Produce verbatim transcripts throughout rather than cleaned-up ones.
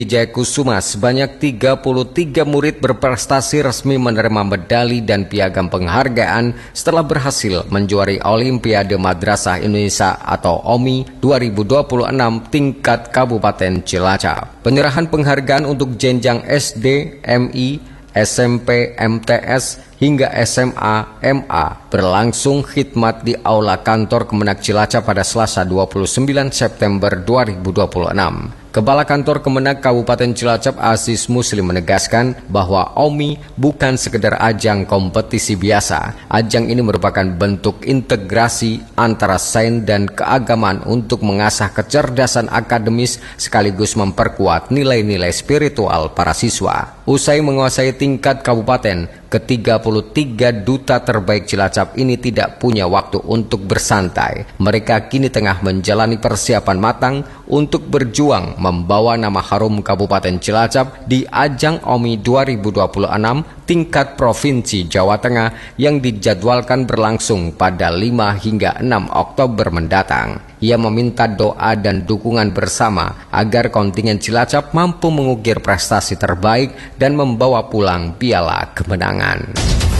Jayakusuma, sebanyak tiga puluh tiga murid berprestasi resmi menerima medali dan piagam penghargaan setelah berhasil menjuari Olimpiade Madrasah Indonesia atau O M I dua ribu dua puluh enam tingkat Kabupaten Cilacap. Penyerahan penghargaan untuk jenjang S D, M I, S M P, M T S, hingga S M A, M A berlangsung khidmat di Aula Kantor Kemenak Cilacap pada Selasa dua puluh sembilan September dua ribu dua puluh enam. Kepala Kantor Kemenak Kabupaten Cilacap Aziz Muslim menegaskan bahwa O M I bukan sekedar ajang kompetisi biasa. Ajang ini merupakan bentuk integrasi antara sains dan keagamaan untuk mengasah kecerdasan akademis sekaligus memperkuat nilai-nilai spiritual para siswa. Usai menguasai tingkat kabupaten, ke tiga puluh tiga duta terbaik Cilacap ini tidak punya waktu untuk bersantai. Mereka kini tengah menjalani persiapan matang untuk berjuang membawa nama harum Kabupaten Cilacap di ajang O M I dua ribu dua puluh enam tingkat Provinsi Jawa Tengah yang dijadwalkan berlangsung pada lima hingga enam Oktober mendatang. Ia meminta doa dan dukungan bersama agar kontingen Cilacap mampu mengukir prestasi terbaik dan membawa pulang piala kemenangan.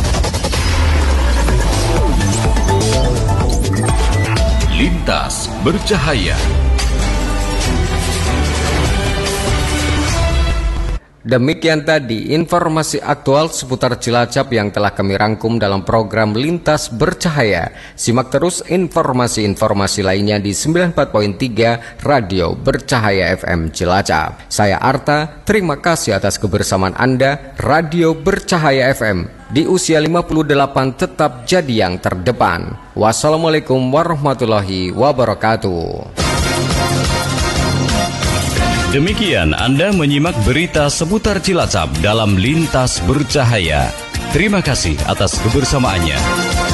Lintas Bercahaya. Demikian tadi informasi aktual seputar Cilacap yang telah kami rangkum dalam program Lintas Bercahaya. Simak terus informasi-informasi lainnya di sembilan puluh empat koma tiga Radio Bercahaya F M Cilacap. Saya Arta, terima kasih atas kebersamaan Anda. Radio Bercahaya F M di usia lima puluh delapan tetap jadi yang terdepan. Wassalamualaikum warahmatullahi wabarakatuh. Demikian Anda menyimak berita seputar Cilacap dalam Lintas Bercahaya. Terima kasih atas kebersamaannya.